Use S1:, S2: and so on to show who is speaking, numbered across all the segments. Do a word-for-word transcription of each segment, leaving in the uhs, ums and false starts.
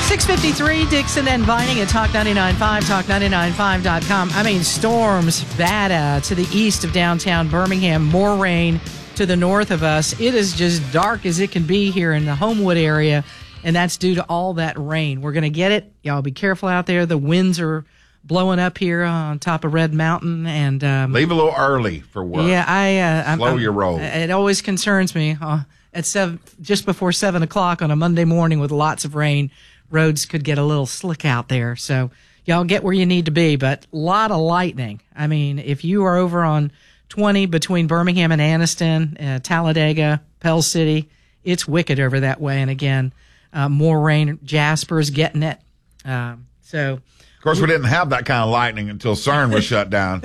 S1: six fifty-three, Dixon and Vining at Talk ninety-nine point five, talk ninety-nine point five dot com. I mean, storms bad uh, to the east of downtown Birmingham. More rain to the north of us. It is just dark as it can be here in the Homewood area, and that's due to all that rain. We're going to get it. Y'all be careful out there. The winds are blowing up here on top of Red Mountain. And um,
S2: leave a little early for work.
S1: Yeah, I uh,
S2: slow
S1: I'm,
S2: your roll.
S1: It always concerns me. Uh, at seven, just before seven o'clock on a Monday morning with lots of rain, roads could get a little slick out there. So y'all get where you need to be, but a lot of lightning. I mean, if you are over on twenty between Birmingham and Anniston, uh, Talladega, Pell City, it's wicked over that way. And again, uh, more rain. Jasper's getting it. Um, so,
S2: of course, we didn't have that kind of lightning until CERN was shut down.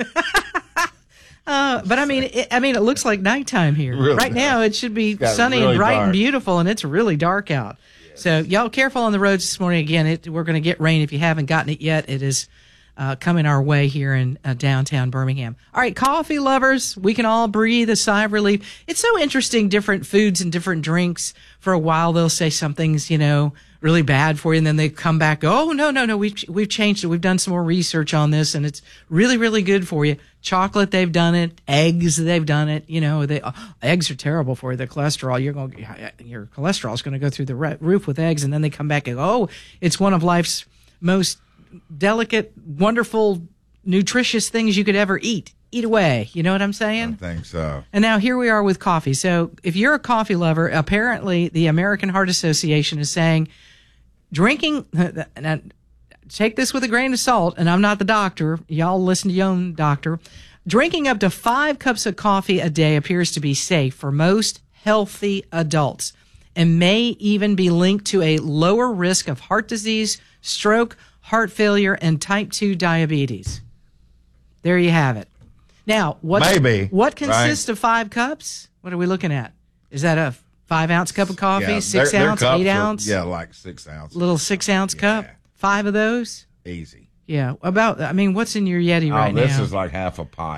S1: Uh, but I mean, it, I mean, it looks like nighttime here
S2: Really
S1: right
S2: does.
S1: now. It should be sunny
S2: really
S1: and bright
S2: dark.
S1: and beautiful, and it's really dark out. Yes. So y'all careful on the roads this morning. Again, it, we're going to get rain. If you haven't gotten it yet, it is uh, coming our way here in uh, downtown Birmingham. All right, coffee lovers, we can all breathe a sigh of relief. It's so interesting, different foods and different drinks. For a while, they'll say something's, you know, really bad for you, and then they come back, oh, no, no, no, we've, we've changed it. We've done some more research on this, and it's really, really good for you. Chocolate, they've done it. Eggs, they've done it. You know, they, oh, eggs are terrible for you. The cholesterol, you're going, your cholesterol is going to go through the roof with eggs, and then they come back and go, oh, it's one of life's most delicate, wonderful, nutritious things you could ever eat. Eat away. You know what I'm saying?
S2: I think so.
S1: And now here we are with coffee. So if you're a coffee lover, apparently the American Heart Association is saying drinking, now, take this with a grain of salt, and I'm not the doctor. Y'all listen to your own doctor. Drinking up to five cups of coffee a day appears to be safe for most healthy adults and may even be linked to a lower risk of heart disease, stroke, heart failure, and type two diabetes. There you have it. Now, what's,
S2: Maybe,
S1: what consists
S2: right?
S1: of five cups? What are we looking at? Is that a five ounce cup of coffee,
S2: Yeah,
S1: six
S2: their- their
S1: ounce,
S2: cups
S1: eight
S2: are-
S1: ounce?
S2: yeah, like six ounces.
S1: Little six ounce cup? Five of those?
S2: Easy.
S1: Yeah. About, I mean, what's in your Yeti
S2: Oh,
S1: right
S2: this
S1: now?
S2: is like half a pint.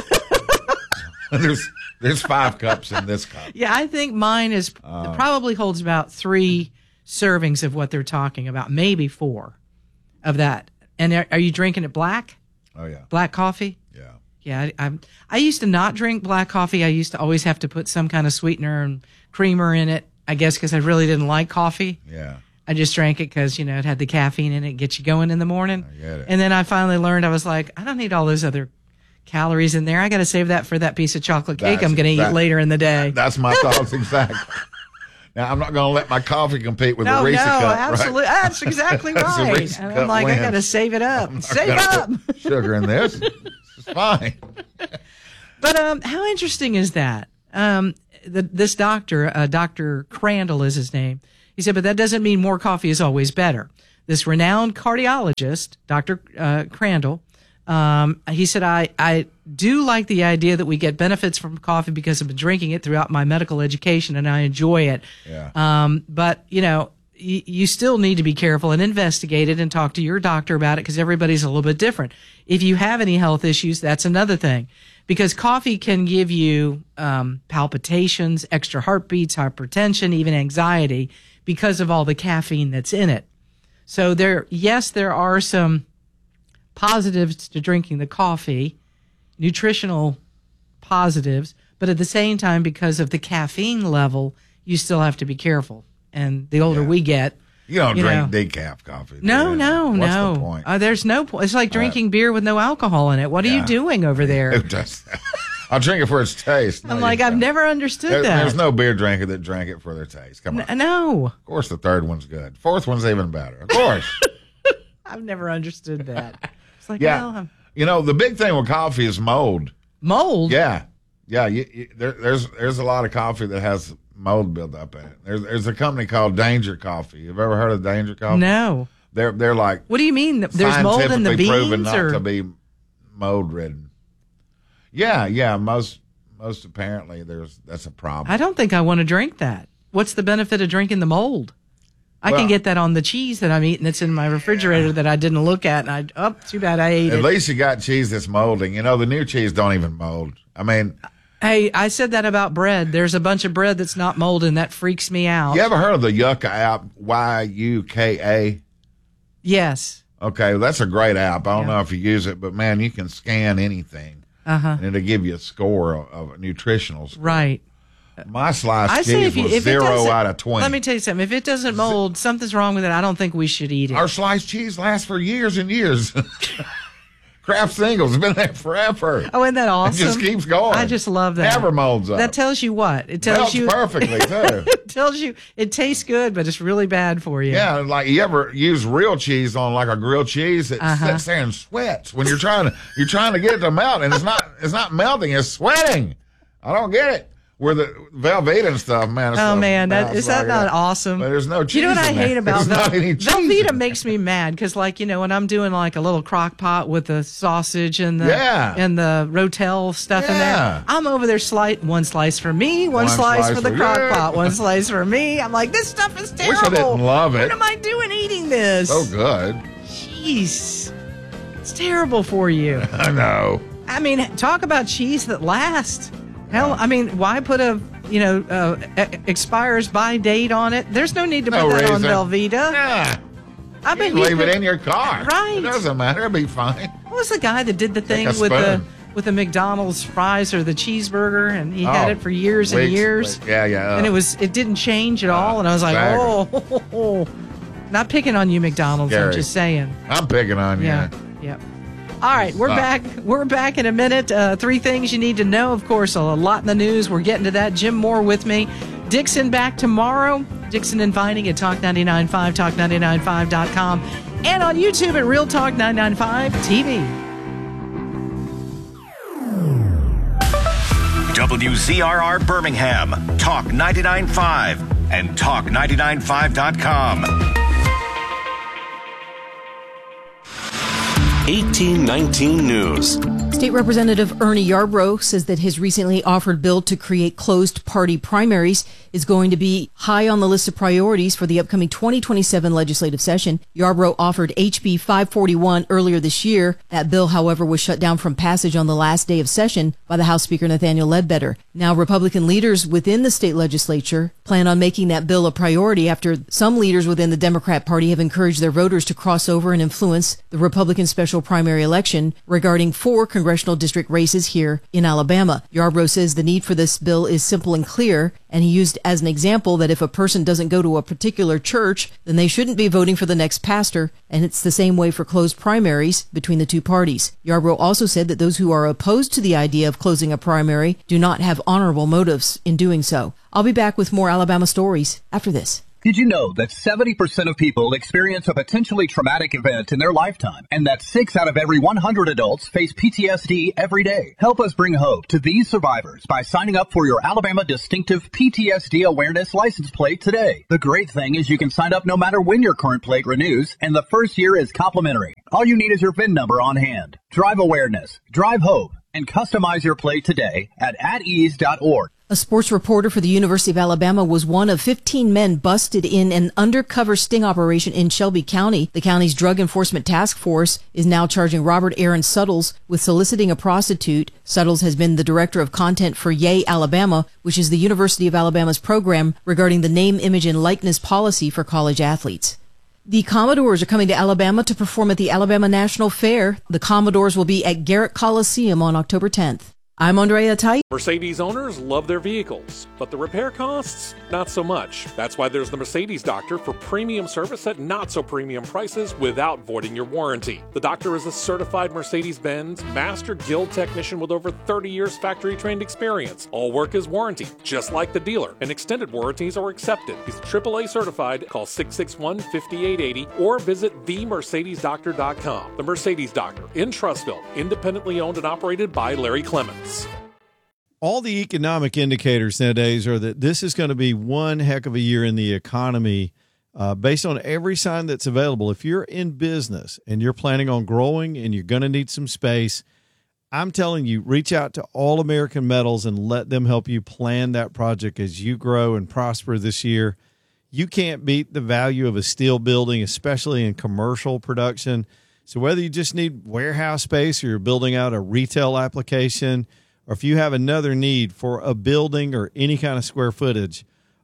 S2: there's there's five cups in this cup.
S1: Yeah, I think mine is
S2: Oh.
S1: probably holds about three servings of what they're talking about, maybe four of that. And are, are you drinking it black?
S2: Oh yeah,
S1: Black coffee?
S2: yeah.
S1: Yeah, I, I I used to not drink black coffee. I used to always have to put some kind of sweetener and creamer in it, I guess because I really didn't like coffee.
S2: Yeah.
S1: I just drank it because, you know, it had the caffeine in it, get you going in the morning.
S2: I get it.
S1: And then I finally learned, I was like, I don't need all those other calories in there. I got to save that for that piece of chocolate cake
S2: That's-
S1: I'm going to eat
S2: that-
S1: later in the day.
S2: That's my thoughts exactly. Now I'm not going to let my coffee compete with
S1: No,
S2: the Reese
S1: no,
S2: cup.
S1: absolutely.
S2: Right?
S1: That's exactly
S2: That's the
S1: right.
S2: Reese
S1: And I'm
S2: cup
S1: like, I
S2: wins.
S1: got to save it up.
S2: I'm not
S1: Save
S2: gonna
S1: up.
S2: put sugar in this. It's fine.
S1: But um, how interesting is that? Um, the, this doctor, uh, Doctor Crandall is his name. He said, but that doesn't mean more coffee is always better. This renowned cardiologist, Doctor Uh, Crandall, um, he said, I, I do like the idea that we get benefits from coffee because I've been drinking it throughout my medical education and I enjoy it.
S2: Yeah.
S1: Um, but, you know, y- you still need to be careful and investigate it and talk to your doctor about it because everybody's a little bit different. If you have any health issues, that's another thing. Because coffee can give you um, palpitations, extra heartbeats, hypertension, even anxiety because of all the caffeine that's in it. So there, yes, there are some positives to drinking the coffee, nutritional positives, but at the same time, because of the caffeine level, you still have to be careful. And the older
S2: Yeah.
S1: we get,
S2: You don't
S1: You
S2: drink
S1: know.
S2: decaf coffee. do
S1: no,
S2: you?
S1: no,
S2: What's
S1: no.
S2: the point?
S1: Uh, there's no point. It's like drinking beer with no alcohol in it. What are
S2: Yeah.
S1: you doing over there?
S2: Who does that? I'll drink it for its taste. No,
S1: I'm
S2: you
S1: like, I've
S2: don't.
S1: never understood
S2: There-
S1: that.
S2: There's no beer drinker that drank it for their taste. Come on.
S1: N- no,
S2: Of course, the third one's good. Fourth one's even better. Of course.
S1: I've never understood that. It's like,
S2: Yeah.
S1: well, um,
S2: You know, the big thing with coffee is mold.
S1: mold.
S2: Yeah. Yeah. You, you, there, there's there's a lot of coffee that has mold built up in it. There's there's a company called Danger Coffee. You've ever heard of Danger Coffee?
S1: No.
S2: They're they're like
S1: What do you mean? There's mold in the
S2: scientifically proven
S1: beans,
S2: not
S1: or
S2: to be mold ridden. Yeah, yeah. Most most apparently there's that's a problem.
S1: I don't think I want to drink that. What's the benefit of drinking the mold? I
S2: Well-
S1: can get that on the cheese that I'm eating that's in my refrigerator that I didn't look at, and I oh, too bad I ate
S2: At
S1: it.
S2: least you got cheese that's molding. You know, the new cheese don't even mold. I mean,
S1: Hey, I said that about bread. There's a bunch of bread that's not molding. That freaks me out.
S2: you ever heard of the Yucca app? Y U K A.
S1: Yes.
S2: Okay, well, that's a great app. I don't
S1: Yeah.
S2: know if you use it, but man, you can scan anything,
S1: Uh-huh.
S2: and it'll give you a score of, of a nutritional score.
S1: Right.
S2: My sliced
S1: I say
S2: cheese
S1: if you
S2: was
S1: if it
S2: zero
S1: doesn't,
S2: out of twenty.
S1: let me tell you something. If it doesn't mold, something's wrong with it. I don't think we should eat it.
S2: Our sliced cheese lasts for years and years. Kraft Singles has been there forever.
S1: Oh, isn't that awesome?
S2: It just keeps going.
S1: I just love that.
S2: Never molds up.
S1: That tells you what? It tells
S2: Melts
S1: you
S2: perfectly too.
S1: It tells you it tastes good, but it's really bad for you.
S2: Yeah, like you ever use real cheese on like a grilled cheese? It
S1: Uh-huh.
S2: sits there and sweats when you're trying to you're trying to get it to melt, and it's not it's not melting, it's sweating. I don't get it. Where the Velveeta and stuff, man.
S1: Oh man, that, is that not awesome?
S2: But there's no cheese.
S1: You know what I
S2: in there.
S1: hate about
S2: There's not
S1: Vel-
S2: any cheese
S1: Velveeta
S2: in
S1: makes me mad because, like, you know, when I'm doing like a little crock pot with the sausage and the
S2: Yeah.
S1: and the Rotel stuff in
S2: Yeah.
S1: there, I'm over there slice one slice for me, one,
S2: One
S1: slice,
S2: slice
S1: for the
S2: for
S1: crock
S2: you.
S1: pot, one slice for me. I'm like, this stuff is
S2: Wish I
S1: terrible.
S2: didn't love it.
S1: What am I doing eating this?
S2: So good.
S1: Jeez, it's terrible for you.
S2: I know.
S1: I mean, talk about cheese that lasts. Hell, I mean, why put a you know uh, e- expires by date on it? There's no need to
S2: No
S1: put that
S2: reason.
S1: on Velveeta.
S2: Yeah.
S1: I
S2: You
S1: mean,
S2: can leave it in your car.
S1: Right.
S2: It doesn't matter. It'll be fine.
S1: What was the guy that did the thing
S2: Take a
S1: with the
S2: spoon.
S1: with the McDonald's fries or the cheeseburger, and he had
S2: Oh,
S1: it for years and
S2: weeks.
S1: years,
S2: Yeah, yeah.
S1: and it was it didn't change at all, and I was like,
S2: exactly.
S1: oh, not picking on you, McDonald's. I'm
S2: Scary.
S1: just saying.
S2: I'm picking on you.
S1: Yeah. Yep. All right, we're
S2: Uh,
S1: back. We're back in a minute. Uh, three things you need to know. Of course, a lot in the news. We're getting to that. Jim Moore with me. Dixon back tomorrow. Dixon inviting at talk nine nine five, talk nine nine five dot com, and on YouTube at Real Talk nine ninety-five T V.
S3: W Z R R Birmingham, Talk ninety-nine point five, and talk nine nine five dot com. eighteen nineteen News.
S4: State Representative Ernie Yarbrough says that his recently offered bill to create closed party primaries is going to be high on the list of priorities for the upcoming twenty twenty-seven legislative session. Yarbrough offered H B five forty-one earlier this year. That bill, however, was shut down from passage on the last day of session by the House Speaker Nathaniel Ledbetter. Now, Republican leaders within the state legislature plan on making that bill a priority after some leaders within the Democrat Party have encouraged their voters to cross over and influence the Republican special primary election regarding four congressional district races here in Alabama. Yarbrough says the need for this bill is simple and clear, and he used as an example that if a person doesn't go to a particular church, then they shouldn't be voting for the next pastor, and it's the same way for closed primaries between the two parties. Yarbrough also said that those who are opposed to the idea of closing a primary do not have honorable motives in doing so. I'll be back with more Alabama stories after this.
S5: Did you know that seventy percent of people experience a potentially traumatic event in their lifetime, and that six out of every one hundred adults face P T S D every day? Help us bring hope to these survivors by signing up for your Alabama Distinctive P T S D Awareness License Plate today. The great thing is you can sign up no matter when your current plate renews, and the first year is complimentary. All you need is your V I N number on hand. Drive awareness, drive hope, and customize your plate today at at ease dot org.
S4: A sports reporter for the University of Alabama was one of fifteen men busted in an undercover sting operation in Shelby County. The county's Drug Enforcement Task Force is now charging Robert Aaron Suttles with soliciting a prostitute. Suttles has been the director of content for Yay Alabama, which is the University of Alabama's program regarding the name, image, and likeness policy for college athletes. The Commodores are coming to Alabama to perform at the Alabama National Fair. The Commodores will be at Garrett Coliseum on October tenth. I'm Andrea Tite.
S6: Mercedes owners love their vehicles, but the repair costs, not so much. That's why there's the Mercedes Doctor for premium service at not so premium prices without voiding your warranty. The Doctor is a certified Mercedes-Benz Master Guild technician with over thirty years factory-trained experience. All work is warranty, just like the dealer, and extended warranties are accepted. He's triple A certified. Call six six one, five eight eight zero or visit the mercedes doctor dot com. The Mercedes Doctor in Trussville, independently owned and operated by Larry Clemens.
S7: All the economic indicators nowadays are that this is going to be one heck of a year in the economy uh, based on every sign that's available. If you're in business and you're planning on growing and you're going to need some space, I'm telling you, reach out to All American Metals and let them help you plan that project as you grow and prosper this year. You can't beat the value of a steel building, especially in commercial production. So whether you just need warehouse space or you're building out a retail application, or if you have another need for a building or any kind of square footage,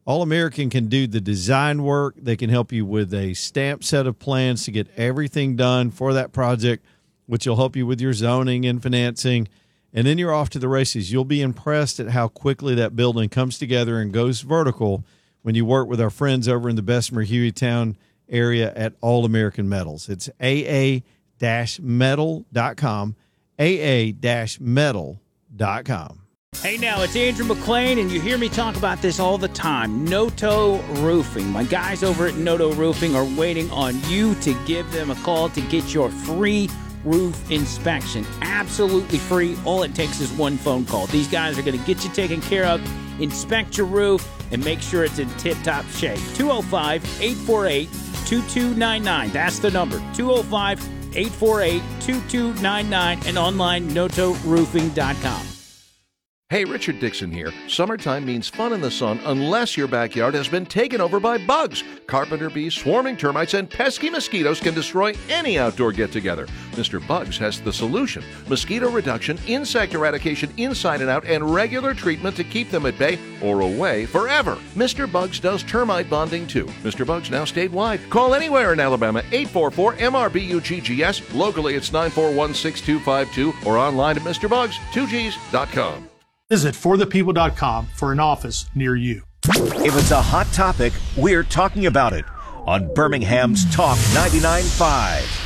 S7: All American can do the design work. They can help you with a stamped set of plans to get everything done for that project, which will help you with your zoning and financing. And then you're off to the races. You'll be impressed at how quickly that building comes together and goes vertical when you work with our friends over in the Bessemer Hueytown area at All American Metals. It's A A metal dot com, A A metal dot com.
S8: Hey now, it's Andrew McLean, and you hear me talk about this all the time. Noto Roofing. My guys over at Noto Roofing are waiting on you to give them a call to get your free roof inspection. Absolutely free. All it takes is one phone call. These guys are going to get you taken care of, inspect your roof, and make sure it's in tip-top shape. two oh five, eight four eight, two two nine nine. That's the number. two oh five, eight four eight, two two nine nine and online noto roofing dot com.
S9: Hey, Richard Dixon here. Summertime means fun in the sun unless your backyard has been taken over by bugs. Carpenter bees, swarming termites, and pesky mosquitoes can destroy any outdoor get-together. Mister Bugs has the solution. Mosquito reduction, insect eradication inside and out, and regular treatment to keep them at bay or away forever. Mister Bugs does termite bonding too. Mister Bugs now statewide. Call anywhere in Alabama, eight four four M R B U G G S. Locally, it's nine four one, six two five two or online at Mister Bugs two Gs dot com.
S10: Visit for the people dot com for an office near you.
S3: If it's a hot topic, we're talking about it on Birmingham's Talk ninety-nine point five.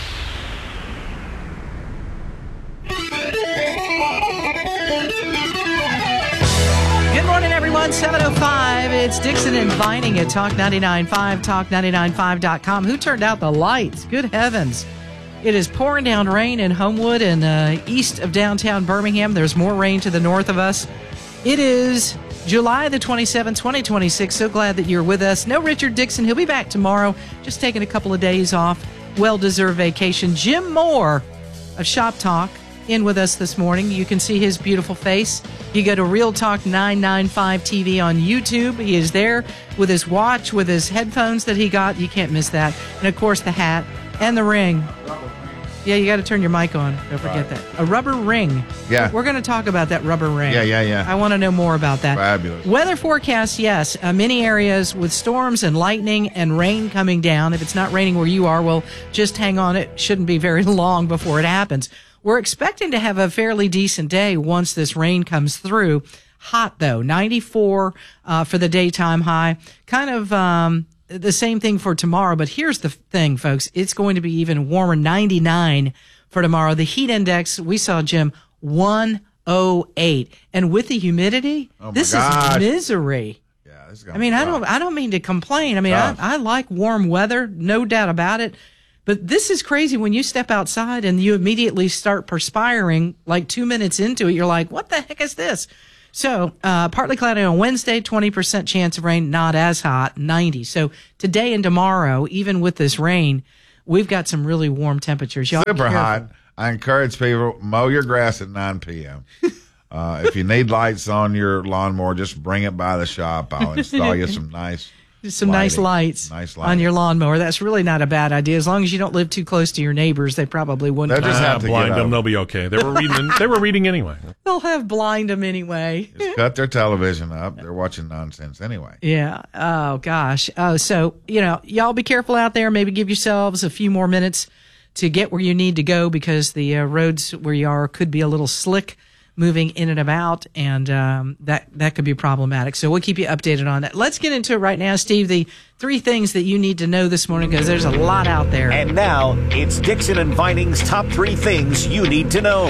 S1: Good morning, everyone. seven oh five. It's Dixon and Vining at Talk ninety-nine point five, talk ninety-nine point five dot com. Who turned out the lights? Good heavens. It is pouring down rain in Homewood and uh, east of downtown Birmingham. There's more rain to the north of us. It is July the twenty-seventh, twenty twenty-six. So glad that you're with us. No Richard Dixon. He'll be back tomorrow. Just taking a couple of days off. Well-deserved vacation. Jim Moore of Shop Talk in with us this morning. You can see his beautiful face. You go to Real Talk nine ninety-five T V on YouTube. He is there with his watch, with his headphones that he got. You can't miss that. And, of course, the hat and the ring. Yeah, you got to turn your mic on. Don't forget that. A rubber ring.
S2: Yeah.
S1: We're going to talk about that rubber ring.
S2: Yeah, yeah, yeah.
S1: I want to know more about that.
S2: Fabulous.
S1: Weather forecast, yes. Uh, many areas with storms and lightning and rain coming down. If it's not raining where you are, well, just hang on. It shouldn't be very long before it happens. We're expecting to have a fairly decent day once this rain comes through. Hot, though. ninety-four uh, for the daytime high. Kind of... Um, the same thing for tomorrow, but here's the thing, folks. It's going to be even warmer, ninety-nine for tomorrow. The heat index, we saw, Jim, one oh eight. And with the humidity,
S2: oh
S1: this
S2: gosh.
S1: is misery.
S2: Yeah, this is
S1: I mean, I don't I don't mean to complain. I mean, I, I like warm weather, no doubt about it. But this is crazy when you step outside and you immediately start perspiring like two minutes into it. You're like, what the heck is this? So, uh, partly cloudy on Wednesday, twenty percent chance of rain, not as hot, ninety. So today and tomorrow, even with this rain, we've got some really warm temperatures. Y'all
S2: Super hot. I encourage people, mow your grass at nine p.m. uh, if you need lights on your lawnmower, just bring it by the shop. I'll install you some nice
S1: Some
S2: lighting.
S1: nice lights
S2: nice
S1: on your lawnmower. That's really not a bad idea. As long as you don't live too close to your neighbors, they probably wouldn't.
S6: They'll just have to blind them. They'll be okay. They were reading. They were reading anyway.
S1: They'll have blind them anyway.
S2: Just cut their television up. They're watching nonsense anyway.
S1: Yeah. Oh, gosh. Oh, so, you know, y'all be careful out there. Maybe give yourselves a few more minutes to get where you need to go because the uh, roads where you are could be a little slick moving in and about, and um, that, that could be problematic. So we'll keep you updated on that. Let's get into it right now, Steve, the three things that you need to know this morning because there's a lot out there.
S3: And now, it's Dixon and Vining's top three things you need to know.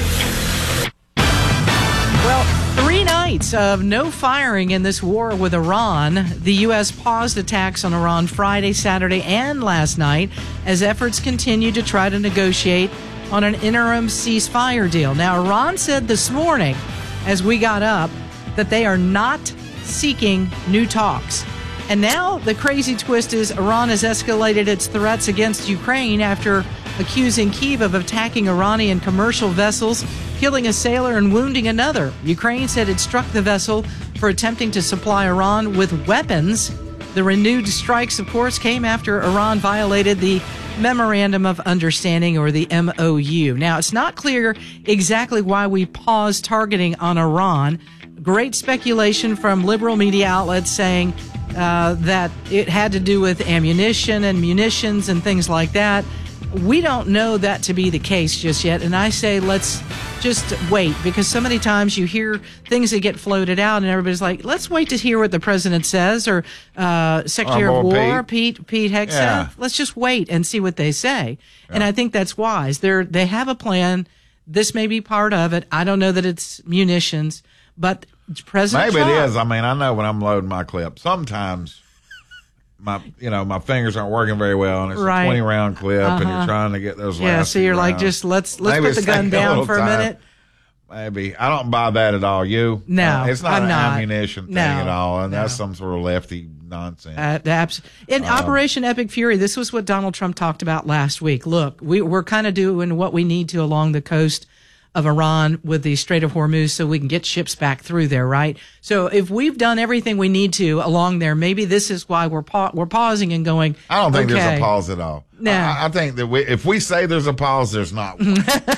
S1: Well, three nights of no firing in this war with Iran. The U S paused attacks on Iran Friday, Saturday, and last night as efforts continue to try to negotiate on an interim ceasefire deal. Now, Iran said this morning, as we got up, that they are not seeking new talks. And now the crazy twist is Iran has escalated its threats against Ukraine after accusing Kyiv of attacking Iranian commercial vessels, killing a sailor and wounding another. Ukraine said it struck the vessel for attempting to supply Iran with weapons. The renewed strikes, of course, came after Iran violated the Memorandum of Understanding, or the M O U. Now, it's not clear exactly why we paused targeting on Iran. Great speculation from liberal media outlets saying uh, that it had to do with ammunition and munitions and things like that. We don't know that to be the case just yet. And I say, let's just wait, because so many times you hear things that get floated out and everybody's like, let's wait to hear what the president says, or uh, Secretary
S2: Our
S1: of
S2: boy
S1: War, Pete, Pete, Pete Hegseth.
S2: Yeah.
S1: Let's just wait and see what they say. Yeah. And I think that's wise. They're, they have a plan. This may be part of it. I don't know that it's munitions, but President
S2: Maybe
S1: Trump,
S2: it is. I mean, I know when I'm loading my clip, sometimes my, you know, my fingers aren't working very well, and it's
S1: Right.
S2: a twenty round clip,
S1: Uh-huh.
S2: and you're trying to get those last
S1: Yeah, so you're
S2: few
S1: like,
S2: rounds.
S1: just let's let's
S2: Maybe
S1: put the
S2: it's
S1: gun
S2: taking a
S1: down
S2: little
S1: for a
S2: time.
S1: minute.
S2: Maybe. I don't buy that at all. You?
S1: No,
S2: Uh, it's not
S1: I'm
S2: an
S1: not.
S2: ammunition thing
S1: No,
S2: at all, and
S1: no.
S2: that's some sort of lefty nonsense.
S1: Uh, the abs- in
S2: Um,
S1: Operation Epic Fury, this was what Donald Trump talked about last week. Look, we, we're kind of doing what we need to along the coast of Iran with the Strait of Hormuz so we can get ships back through there, right? So if we've done everything we need to along there, maybe this is why we're pa- we're pausing and going,
S2: I don't think
S1: okay.
S2: there's a pause at all.
S1: No.
S2: I, I think that we, if we say there's a pause, there's not one.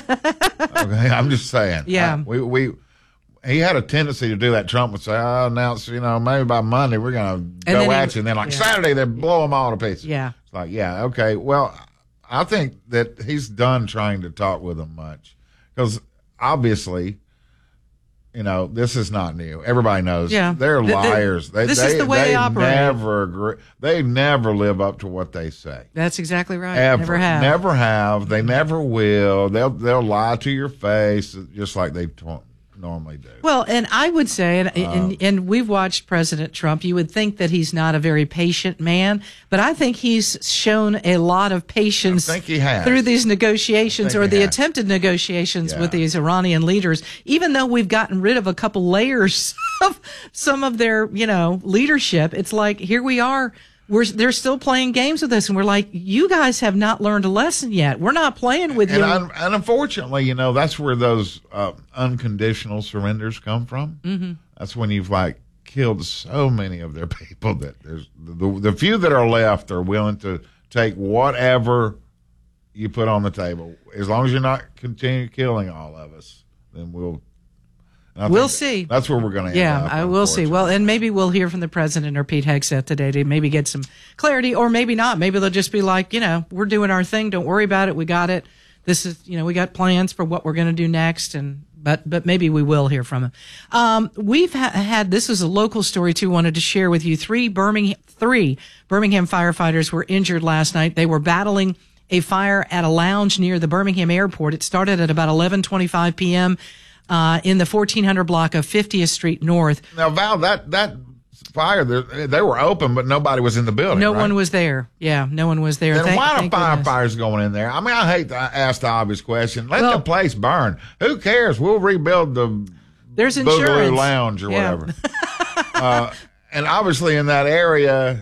S2: Okay, I'm just saying.
S1: Yeah.
S2: I, we we he had a tendency to do that. Trump would say, "I announce, you know, maybe by Monday we're going to go
S1: then he-
S2: at you," and then like
S1: yeah.
S2: Saturday they blow them all to pieces.
S1: Yeah.
S2: It's like, yeah, okay. Well, I think that he's done trying to talk with them much, because obviously, you know, this is not new. Everybody knows.
S1: Yeah.
S2: They're
S1: Th- th-
S2: liars. They,
S1: this
S2: they,
S1: is the way they operate.
S2: Never agree. They never live up to what they say.
S1: That's exactly right.
S2: Ever.
S1: Never have.
S2: Never have. They never will. They'll they'll lie to your face just like they t- normally do.
S1: Well, and I would say, and,
S2: Um,
S1: and and we've watched President Trump. You would think that he's not a very patient man, but I think he's shown a lot of patience
S2: I think he has.
S1: through these negotiations,
S2: I think
S1: or
S2: he
S1: the
S2: has.
S1: attempted negotiations
S2: Yeah.
S1: with these Iranian leaders. Even though we've gotten rid of a couple layers of some of their, you know, leadership, it's like here we are. We're they're still playing games with us, and we're like, you guys have not learned a lesson yet. We're not playing with
S2: And,
S1: you.
S2: un- and unfortunately, you know, that's where those uh, unconditional surrenders come from. Mm-hmm. That's when you've like killed so many of their people that there's the, the few that are left are willing to take whatever you put on the table. As long as you're not continue killing all of us, then we'll. and I
S1: We'll
S2: think
S1: see.
S2: That's where we're going to end
S1: Yeah,
S2: up.
S1: I will see. Well,
S2: unfortunately.
S1: and maybe we'll hear from the president or Pete Hegseth today to maybe get some clarity, or maybe not. Maybe they'll just be like, you know, we're doing our thing. Don't worry about it. We got it. This is, you know, we got plans for what we're going to do next. And but but maybe we will hear from him. Um, we've ha- had this is a local story too. Wanted to share with you. Three Birmingham three Birmingham firefighters were injured last night. They were battling a fire at a lounge near the Birmingham airport. It started at about eleven twenty-five p.m. Uh, in the fourteen hundred block of fiftieth Street North.
S2: Now, Val, that that fire, they they were open, but nobody was in the building.
S1: No
S2: right?
S1: one was there. Yeah, no one was there.
S2: Then
S1: Thank-
S2: why are
S1: thank goodness.
S2: firefighters going in there? I mean, I hate to ask the obvious question. Let
S1: Well-
S2: the place burn. Who cares? We'll rebuild the
S1: There's
S2: Boogaloo
S1: insurance.
S2: Lounge or
S1: Yeah.
S2: whatever. uh, and obviously, in that area,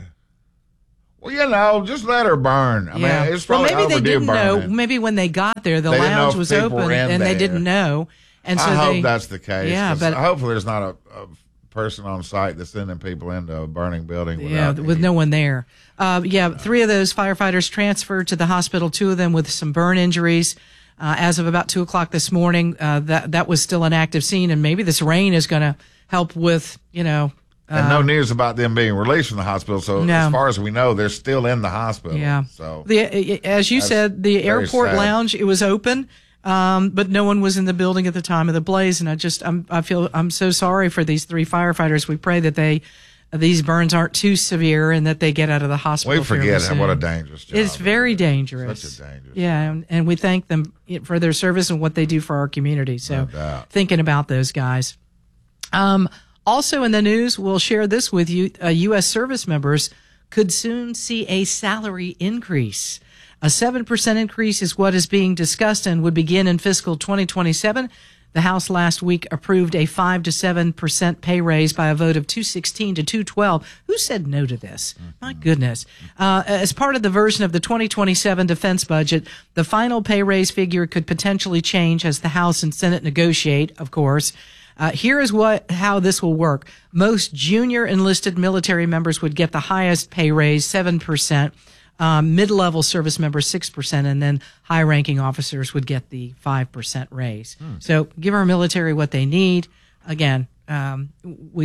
S2: well, you know, just let her burn. I
S1: Yeah.
S2: mean, it's
S1: well,
S2: probably
S1: maybe they
S2: overdue
S1: didn't know.
S2: burning.
S1: Maybe when they got there, the
S2: They didn't know
S1: lounge
S2: if
S1: was
S2: people
S1: open,
S2: were in
S1: and they
S2: there.
S1: didn't know. And so
S2: I
S1: they,
S2: hope that's the case.
S1: Yeah,
S2: 'cause
S1: but
S2: hopefully there's not a, a person on site that's sending people into a burning building.
S1: yeah,
S2: Without
S1: with
S2: any-
S1: no one there. Uh, yeah, three of those firefighters transferred to the hospital. Two of them with some burn injuries. Uh, as of about two o'clock this morning, uh, that that was still an active scene, and maybe this rain is going to help with, you know.
S2: And no news about them being released from the hospital. So
S1: No.
S2: as far as we know, they're still in the hospital.
S1: Yeah.
S2: So
S1: The, as you
S2: That's
S1: said, the
S2: very
S1: airport
S2: sad.
S1: lounge, it was open, um, but no one was in the building at the time of the blaze. And I just, I'm, I feel, I'm so sorry for these three firefighters. We pray that they, these burns aren't too severe and that they get out of the hospital.
S2: we forget
S1: fairly
S2: what a
S1: soon.
S2: dangerous job.
S1: It's very dangerous.
S2: Such a dangerous
S1: Yeah, and, and we thank them for their service and what they do for our community. So
S2: No doubt.
S1: thinking about those guys. Um, also in the news, we'll share this with you. Uh, U S service members could soon see a salary increase. A seven percent increase is what is being discussed and would begin in fiscal twenty twenty-seven. The House last week approved a five to seven percent pay raise by a vote of two sixteen to two twelve. Who said no to this? My goodness. Uh, as part of the version of the twenty twenty-seven defense budget, the final pay raise figure could potentially change as the House and Senate negotiate, of course. Uh, here is what how this will work. Most junior enlisted military members would get the highest pay raise, seven percent. Um, mid-level service members, six percent, and then high-ranking officers would get the five percent raise. So give our military what they need. Again, um, we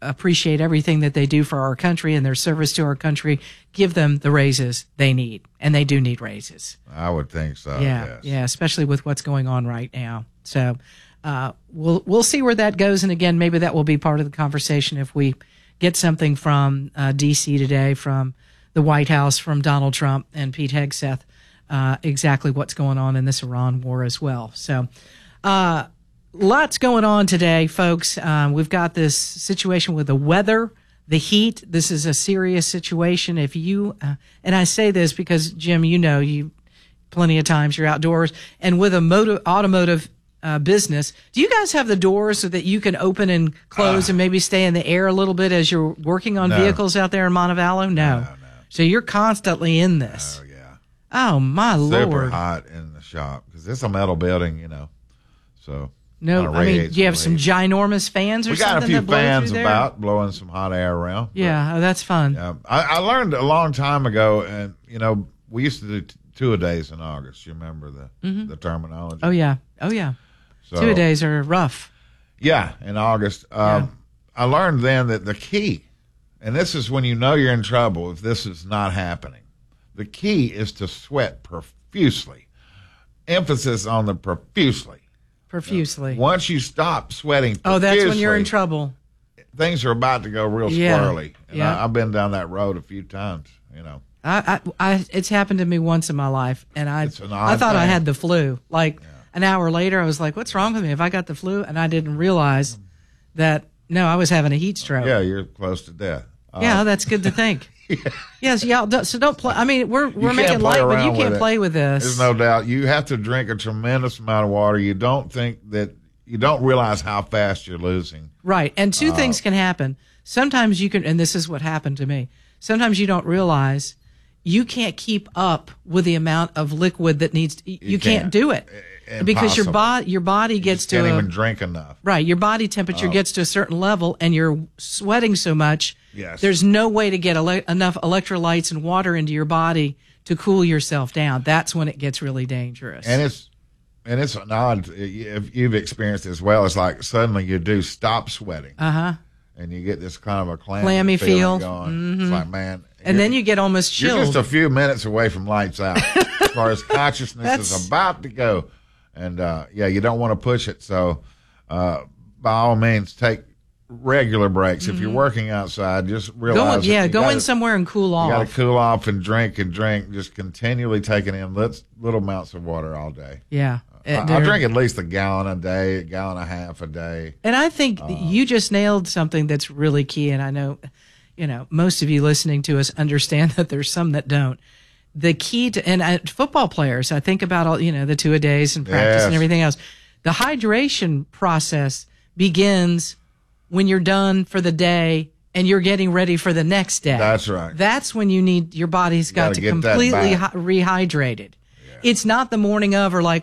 S1: appreciate everything that they do for our country and their service to our country, give them the raises they need. And they do need raises.
S2: I would think so.
S1: Yeah.
S2: Yes.
S1: Yeah. Especially with what's going on right now. So, uh, we'll, we'll see where that goes. And again, maybe that will be part of the conversation if we get something from, uh, D C today, from the White House, from Donald Trump and Pete Hegseth, uh, exactly what's going on in this Iran war as well. So, uh, lots going on today, folks. Um, we've got this situation with the weather, the heat. This is a serious situation. If you, uh, and I say this because, Jim, you know, you plenty of times you're outdoors, and with a motor, automotive uh, business, do you guys have the doors so that you can open and close uh, and maybe stay in the air a little bit as you're working on
S2: no.
S1: vehicles out there in Montevallo? No.
S2: No, no.
S1: So you're constantly in this.
S2: Oh, yeah.
S1: Oh, my
S2: Super
S1: Lord.
S2: Super hot in the shop because it's a metal building, you know, so...
S1: No, I mean, do you have some ginormous fans or
S2: we
S1: something?
S2: We got a few
S1: that blow
S2: fans
S1: through there?
S2: about blowing some hot air around.
S1: Yeah, oh, that's fun.
S2: Yeah, I, I learned a long time ago, and you know, we used to do t- two a days in August. You remember the mm-hmm. the terminology?
S1: Oh yeah, oh yeah.
S2: So,
S1: two a days are rough.
S2: Yeah, in August. Um, yeah. I learned then that the key, and this is when you know you're in trouble if this is not happening. The key is to sweat profusely. Emphasis on the profusely.
S1: Profusely.
S2: Once you stop sweating profusely,
S1: oh, that's when you're in trouble.
S2: Things are about to go real
S1: yeah.
S2: squirrely. And
S1: yeah.
S2: I, I've been down that road a few times, you know.
S1: I, I, I it's happened to me once in my life, and I,
S2: an
S1: I thought
S2: thing.
S1: I had the flu. Like
S2: yeah.
S1: an hour later, I was like, "What's wrong with me? Have I got the flu?" And I didn't realize that no, I was having a heat stroke.
S2: Yeah, you're close to death. Uh,
S1: yeah, that's good to think. yeah. Yes, y'all. Don't, so don't play. I mean, we're we're
S2: You
S1: making light, but you can't
S2: with
S1: play with this.
S2: There's no doubt. You have to drink a tremendous amount of water. You don't think that. You don't realize how fast you're losing.
S1: Right. And two uh, things can happen. Sometimes you can, and this is what happened to me. Sometimes you don't realize you can't keep up with the amount of liquid that needs to, you, you can't. can't do it.
S2: Impossible.
S1: Because your body, your body
S2: you
S1: gets to
S2: can't
S1: a,
S2: even drink enough.
S1: Right. Your body temperature oh. gets to a certain level and you're sweating so much.
S2: Yes.
S1: There's no way to get ele- enough electrolytes and water into your body to cool yourself down. That's when it gets really dangerous.
S2: And it's, And it's an odd, if you've experienced it as well, it's like suddenly you do stop sweating.
S1: Uh-huh.
S2: And you get this kind of a clammy,
S1: clammy feel.
S2: Going.
S1: Mm-hmm.
S2: It's like, man.
S1: And then you get almost chilled.
S2: You're just a few minutes away from lights out as far as consciousness is about to go. And, uh, yeah, you don't want to push it. So, uh, by all means, take regular breaks. Mm-hmm. If you're working outside, just realize.
S1: Go, yeah, go
S2: gotta,
S1: in somewhere and cool off.
S2: You got to cool off and drink and drink, just continually taking in little, little amounts of water all day.
S1: Yeah.
S2: I, I drink at least a gallon a day, a gallon and a half a day.
S1: And I think uh, you just nailed something that's really key. And I know, you know, most of you listening to us understand that there's some that don't. The key to, and uh, football players, I think about all, you know, the two a days and practice
S2: yes.
S1: and everything else. The hydration process begins when you're done for the day and you're getting ready for the next day.
S2: That's right.
S1: That's when you need, your body's got to completely hi- rehydrated. Yeah. It's not the morning of or like,